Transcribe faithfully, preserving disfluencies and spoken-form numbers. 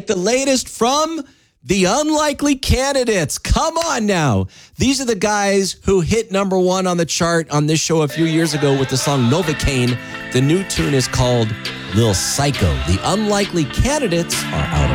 like the latest from the Unlikely Candidates. Come on now. These are the guys who hit number one on the chart on this show a few years ago with the song Novocaine. The new tune is called Lil Psycho. The Unlikely Candidates are out of